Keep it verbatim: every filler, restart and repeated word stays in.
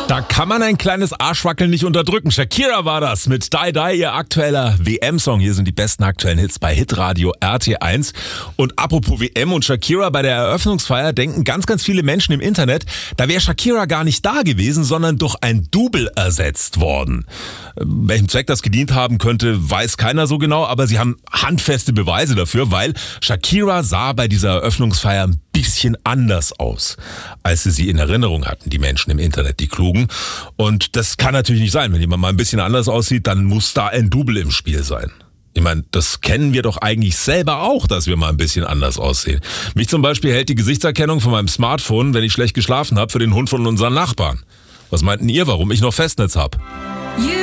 Da kann man ein kleines Arschwackeln nicht unterdrücken. Shakira war das mit Die Die, ihr aktueller W M-Song. Hier sind die besten aktuellen Hits bei Hitradio R T eins. Und apropos W M und Shakira, bei der Eröffnungsfeier denken ganz, ganz viele Menschen im Internet, da wäre Shakira gar nicht da gewesen, sondern durch ein Double ersetzt worden. Welchem Zweck das gedient haben könnte, weiß keiner so genau, aber sie haben handfeste Beweise dafür, weil Shakira sah bei dieser Eröffnungsfeier ein bisschen anders aus, als sie sie in Erinnerung hatten, die Menschen im Internet, die Klugen. Und das kann natürlich nicht sein. Wenn jemand mal ein bisschen anders aussieht, dann muss da ein Double im Spiel sein. Ich meine, das kennen wir doch eigentlich selber auch, dass wir mal ein bisschen anders aussehen. Mich zum Beispiel hält die Gesichtserkennung von meinem Smartphone, wenn ich schlecht geschlafen habe, für den Hund von unseren Nachbarn. Was meinten ihr, warum ich noch Festnetz habe?